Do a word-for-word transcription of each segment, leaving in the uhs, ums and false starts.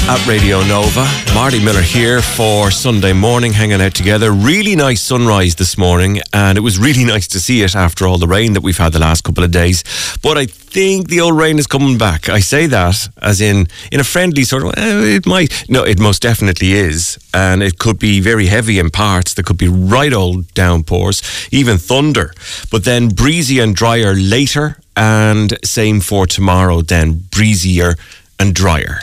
at Radio Nova. Marty Miller here for Sunday morning, hanging out together. Really nice sunrise this morning, and it was really nice to see it after all the rain that we've had the last couple of days. But I think the old rain is coming back. I say that as in in a friendly sort of, eh, it might. No, it most definitely is. And it could be very heavy in parts. There could be right old downpours, even thunder. But then breezy and drier later, and same for tomorrow then, breezier and drier.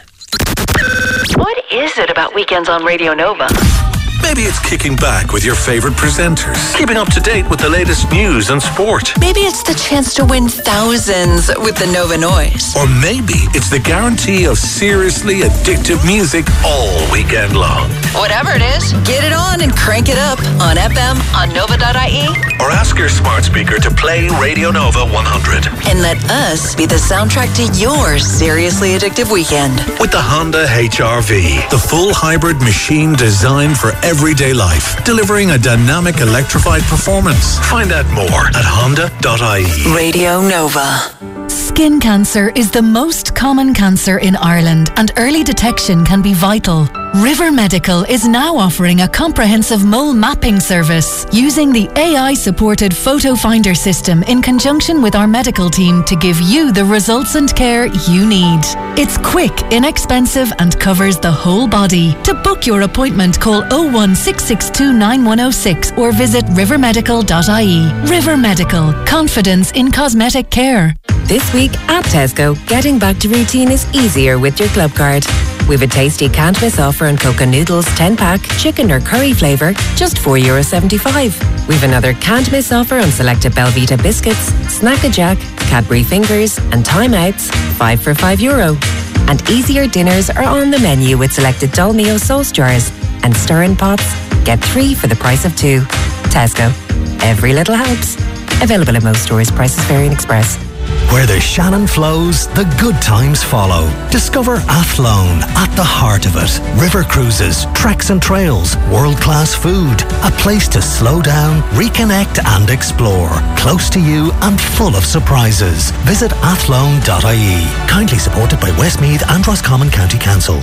What is it about weekends on Radio Nova? Maybe it's kicking back with your favourite presenters, keeping up to date with the latest news and sport. Maybe it's the chance to win thousands with the Nova Noise. Or maybe it's the guarantee of seriously addictive music all weekend long. Whatever it is, get it on and crank it up on F M, on nova dot I E. Or ask your smart speaker to play Radio Nova one hundred. And let us be the soundtrack to your seriously addictive weekend. With the Honda H R V, the full hybrid machine designed for everyday life, delivering a dynamic electrified performance. Find out more at honda dot I E. Radio Nova. Skin cancer is the most common cancer in Ireland, and early detection can be vital. River Medical is now offering a comprehensive mole mapping service using the A I-supported photo finder system in conjunction with our medical team to give you the results and care you need. It's quick, inexpensive, and covers the whole body. To book your appointment, call oh one six six two nine one oh six or visit river medical dot I E. River Medical. Confidence in cosmetic care. This week at Tesco, getting back to routine is easier with your club card. We've a tasty can't miss offer on Coca Noodles ten pack, chicken or curry flavour, just four euro seventy-five. We've another can't miss offer on selected Belvita biscuits, Snack-a-Jack, Cadbury fingers and Time Outs, five for five euro. And easier dinners are on the menu with selected Dolmio sauce jars and stir-in pots. Get three for the price of two. Tesco. Every little helps. Available in most stores. Prices vary in Express. Where the Shannon flows, the good times follow. Discover Athlone at the heart of it. River cruises, treks and trails, world-class food. A place to slow down, reconnect and explore. Close to you and full of surprises. Visit athlone dot I E. Kindly supported by Westmeath and Roscommon County Council.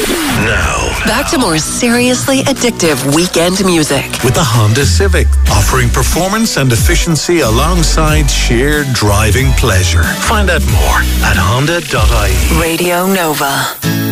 Now, back to more seriously addictive weekend music. With the Honda Civic, offering performance and efficiency alongside sheer driving pleasure. Find out more at honda dot I E. Radio Nova.